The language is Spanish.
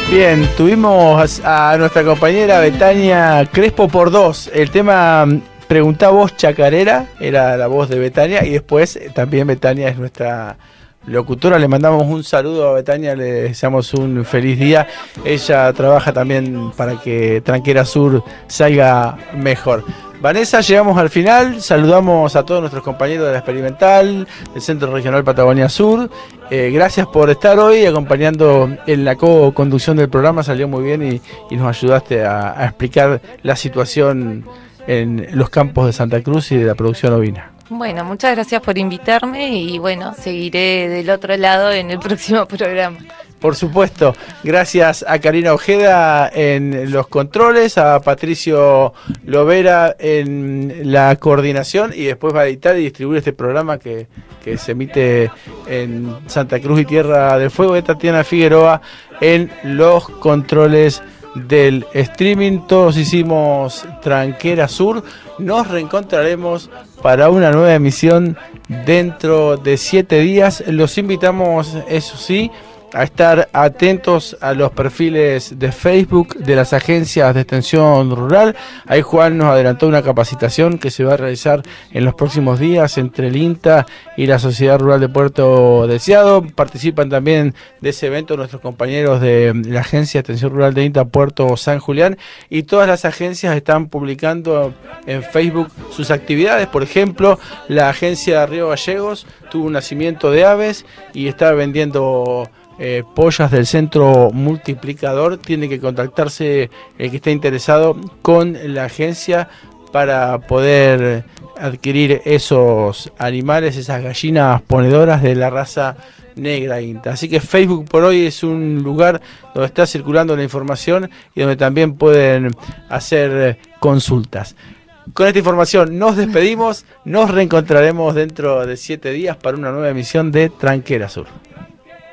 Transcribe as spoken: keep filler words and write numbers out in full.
Bien, tuvimos a nuestra compañera Betania Crespo por dos. El tema Preguntá vos Chacarera era la voz de Betania y después también Betania es nuestra locutora. Le mandamos un saludo a Betania, le deseamos un feliz día. Ella trabaja también para que Tranquera Sur salga mejor. Vanessa, llegamos al final, saludamos a todos nuestros compañeros de la Experimental, del Centro Regional Patagonia Sur. Eh, gracias por estar hoy acompañando en la co-conducción del programa, salió muy bien y, y nos ayudaste a, a explicar la situación en los campos de Santa Cruz y de la producción ovina. Bueno, muchas gracias por invitarme y bueno, seguiré del otro lado en el próximo programa. Por supuesto, gracias a Karina Ojeda en los controles, a Patricio Lovera en la coordinación y después va a editar y distribuir este programa que, que se emite en Santa Cruz y Tierra del Fuego, de Tatiana Figueroa en los controles del streaming. Todos hicimos Tranquera Sur, nos reencontraremos para una nueva emisión dentro de siete días. Los invitamos, eso sí, a estar atentos a los perfiles de Facebook de las agencias de extensión rural. Ahí Juan nos adelantó una capacitación que se va a realizar en los próximos días entre el INTA y la Sociedad Rural de Puerto Deseado. Participan también de ese evento nuestros compañeros de la Agencia de Extensión Rural de INTA Puerto San Julián, y todas las agencias están publicando en Facebook sus actividades. Por ejemplo, la agencia Río Gallegos tuvo un nacimiento de aves y está vendiendo Eh, pollas del centro multiplicador. Tiene que contactarse el que esté interesado con la agencia para poder adquirir esos animales, esas gallinas ponedoras de la raza negra INTA. Así que Facebook por hoy es un lugar donde está circulando la información y donde también pueden hacer consultas. Con esta información nos despedimos, nos reencontraremos dentro de siete días para una nueva emisión de Tranquera Sur.